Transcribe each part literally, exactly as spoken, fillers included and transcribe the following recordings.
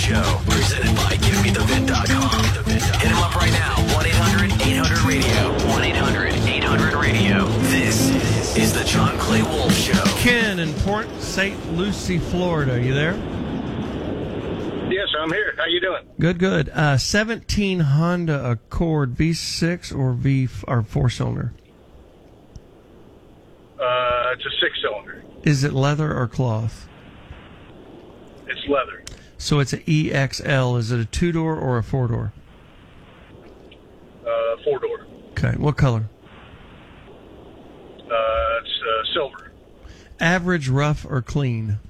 Show, presented by Give Me The Vin dot com. Hit him up right now, one eight hundred eight hundred radio, one eight hundred eight hundred radio. This is the John Clay Wolf Show. Ken in Port Saint Lucie, Florida. Are you there? Yes, I'm here. How you doing? Good, good. Uh, seventeen Honda Accord, V six or V or four cylinder? Uh, it's a six cylinder. Is it leather or cloth? It's leather. So it's an E X L. Is it a two door or a four door? Uh, four door. Okay. What color? Uh, it's uh, silver. Average, rough, or clean?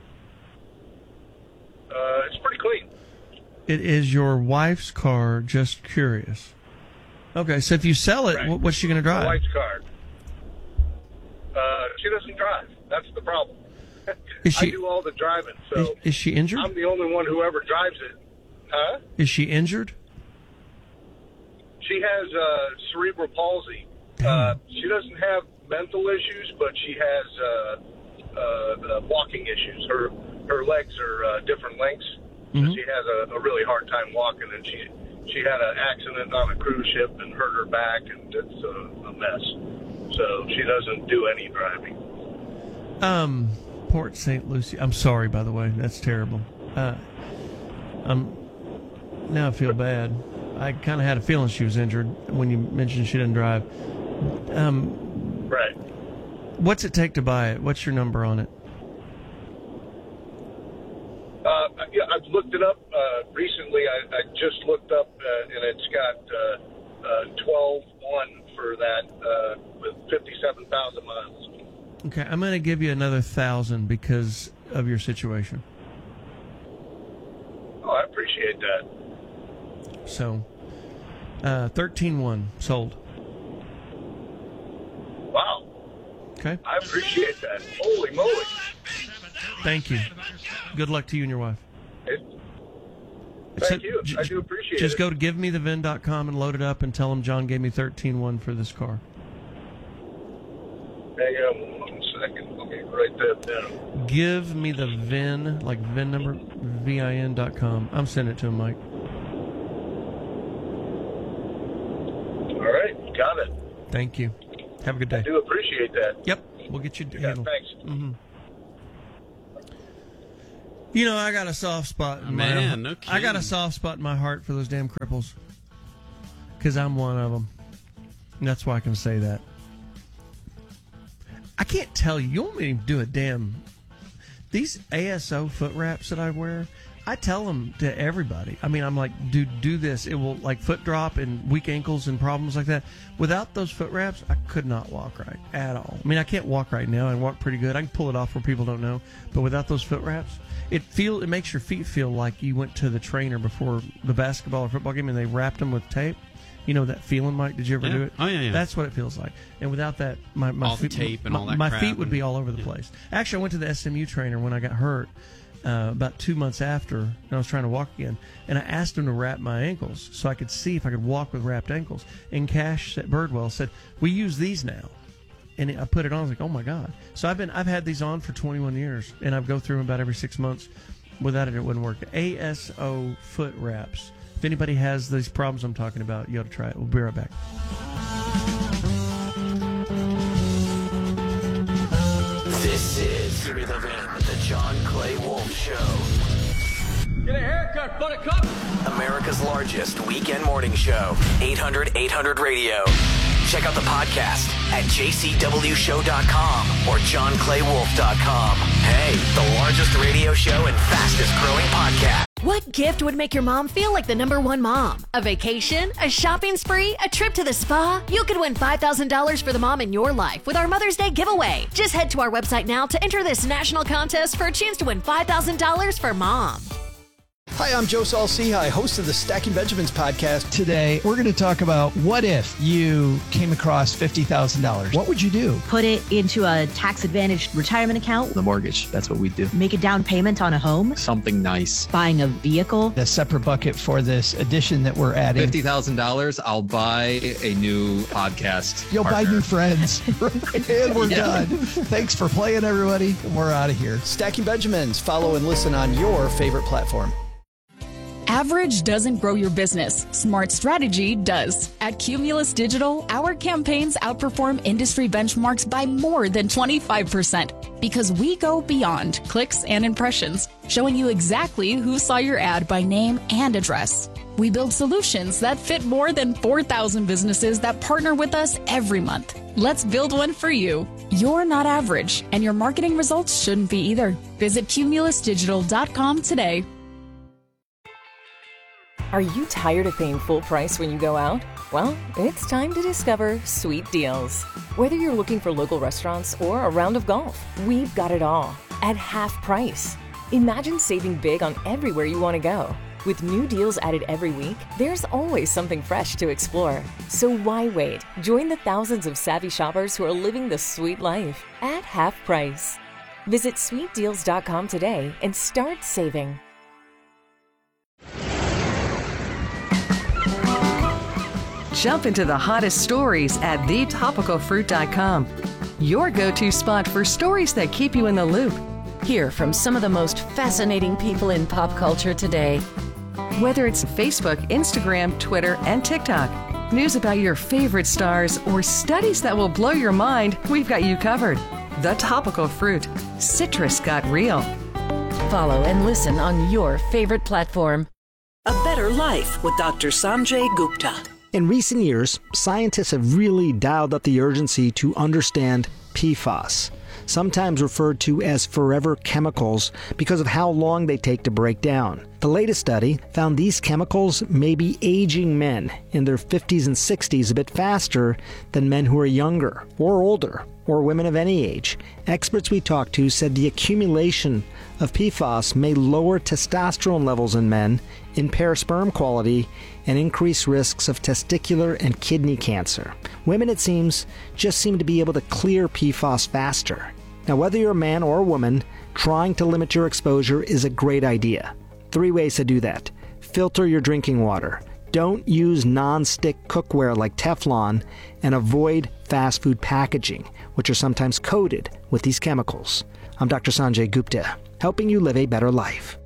Uh, it's pretty clean. It is your wife's car. Just curious. Okay. So if you sell it, Right. what, what's she going to drive? My wife's car. Uh, she doesn't drive. That's the problem. Is she? I do all the driving, so Is, is she injured? I'm the only one who ever drives it. Huh? Is she injured? She has uh, cerebral palsy. Uh, she doesn't have mental issues, but she has uh, uh, uh, walking issues. Her her legs are uh, different lengths, so Mhm. she has a, a really hard time walking. And she she had an accident on a cruise ship and hurt her back, and it's a, a mess. So she doesn't do any driving. Um, Port Saint Lucie. I'm sorry, by the way. That's terrible. Uh, um, now I feel bad. I kind of had a feeling she was injured when you mentioned she didn't drive. Um, Right. what's it take to buy it? What's your number on it? Uh, yeah, I've looked it up uh, recently. I, I just looked up, uh, and it's got uh, uh, twelve one for that uh, with fifty-seven thousand miles. Okay, I'm going to give you another thousand because of your situation. Oh, I appreciate that. So, uh, thirteen one sold. Wow. Okay. I appreciate that. Holy moly. Thank you. Good luck to you and your wife. It, So, thank you. j- I do appreciate Just it. go to give me the vin dot com and load it up and tell them John gave me thirteen one for this car. Hang on one second. Let me write that down. Give me the V I N, like V I N number, V I N dot com. I'm sending it to him, Mike. All right. Got it. Thank you. Have a good I day. do appreciate that. Yep, we'll get you Yeah, handled. thanks. Mm-hmm. You know, I got a soft spot in Oh, my man, no I got a kidding. soft spot in my heart for those damn cripples. Because I'm one of them. And that's why I can say that. I can't tell you. You want me to do a damn... These A S O foot wraps that I wear, I tell them to everybody. I mean, I'm like, dude, do this. It will, like, foot drop and weak ankles and problems like that. Without those foot wraps, I could not walk right at all. I mean, I can't walk right now. I walk pretty good. I can pull it off where people don't know. But without those foot wraps, it feel it makes your feet feel like you went to the trainer before the basketball or football game and they wrapped them with tape. You know that feeling, Mike? Did you ever Yeah. do it? Oh, yeah, yeah. That's what it feels like. And without that, my, my All the feet, tape and my, all that my crap feet would and- be all over the yeah. place. Actually, I went to the S M U trainer when I got hurt uh, about two months after, and I was trying to walk again. And I asked him to wrap my ankles so I could see if I could walk with wrapped ankles. And Cash at Birdwell said, "We use these now." And I put it on. I was like, "Oh my god!" So I've been I've had these on for twenty-one years, and I go through them about every six months. Without it, it wouldn't work. A S O foot wraps. If anybody has these problems I'm talking about, you ought to try it. We'll be right back. This is Give Me The Vin, the John Clay Wolf Show. Get a haircut, buttercup! America's largest weekend morning show, eight hundred eight hundred radio. Check out the podcast at j c w show dot com or john clay wolf dot com. Hey, the largest radio show and fastest growing podcast. What gift would make your mom feel like the number one mom? A vacation? A shopping spree? A trip to the spa? You could win five thousand dollars for the mom in your life with our Mother's Day giveaway. Just head to our website now to enter this national contest for a chance to win five thousand dollars for mom. Hi, I'm Joe Saul-Sehy, host of the Stacking Benjamins podcast. Today, we're going to talk about what if you came across fifty thousand dollars? What would you do? Put it into a tax-advantaged retirement account. The mortgage, that's what we do. Make a down payment on a home. Something nice. Buying a vehicle. A separate bucket for this addition that we're adding. fifty thousand dollars, I'll buy a new podcast You'll partner. buy new friends. And we're Yeah. done. Thanks for playing, everybody. We're out of here. Stacking Benjamins. Follow and listen on your favorite platform. Average doesn't grow your business. Smart strategy does. At Cumulus Digital, our campaigns outperform industry benchmarks by more than twenty-five percent because we go beyond clicks and impressions, showing you exactly who saw your ad by name and address. We build solutions that fit more than four thousand businesses that partner with us every month. Let's build one for you. You're not average, and your marketing results shouldn't be either. Visit cumulus digital dot com today. Are you tired of paying full price when you go out? Well, it's time to discover Sweet Deals. Whether you're looking for local restaurants or a round of golf, we've got it all at half price. Imagine saving big on everywhere you want to go. With new deals added every week, there's always something fresh to explore. So why wait? Join the thousands of savvy shoppers who are living the sweet life at half price. Visit sweet deals dot com today and start saving. Jump into the hottest stories at the topical fruit dot com. Your go-to spot for stories that keep you in the loop. Hear from some of the most fascinating people in pop culture today. Whether it's Facebook, Instagram, Twitter, and TikTok, news about your favorite stars, or studies that will blow your mind, we've got you covered. The Topical Fruit. Citrus got real. Follow and listen on your favorite platform. A Better Life with Doctor Sanjay Gupta. In recent years, scientists have really dialed up the urgency to understand P FAS, sometimes referred to as forever chemicals because of how long they take to break down. The latest study found these chemicals may be aging men in their fifties and sixties a bit faster than men who are younger or older, or women of any age. Experts we talked to said the accumulation of P FAS may lower testosterone levels in men, impair sperm quality, and increase risks of testicular and kidney cancer. Women, it seems, just seem to be able to clear P FAS faster. Now, whether you're a man or a woman, trying to limit your exposure is a great idea. Three ways to do that. Filter your drinking water. Don't use non-stick cookware like Teflon, and avoid fast food packaging, which are sometimes coated with these chemicals. I'm Doctor Sanjay Gupta, helping you live a better life.